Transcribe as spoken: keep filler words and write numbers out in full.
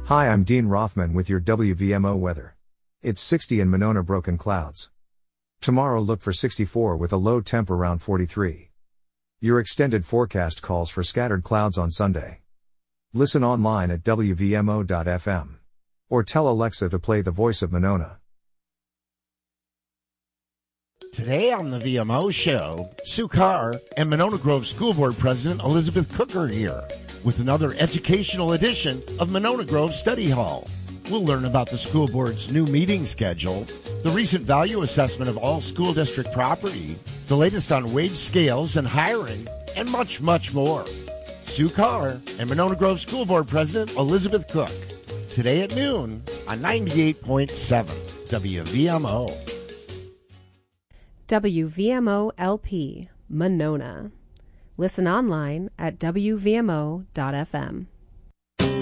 Hi, I'm Dean Rothman with your W V M O weather. It's sixty in Monona, broken clouds. Tomorrow look for sixty-four with a low temp around forty-three. Your extended forecast calls for scattered clouds on Sunday. Listen online at W V M O dot F M. Or tell Alexa to play The Voice of Monona. Today on the V M O Show, Sue Carr and Monona Grove School Board President Elizabeth Cook are here with another educational edition of Monona Grove Study Hall. We'll learn about the school board's new meeting schedule, the recent value assessment of all school district property, the latest on wage scales and hiring, and much, much more. Sue Carr and Monona Grove School Board President Elizabeth Cook. Today at noon on ninety-eight point seven W V M O. W V M O L P, Monona. Listen online at W V M O dot F M.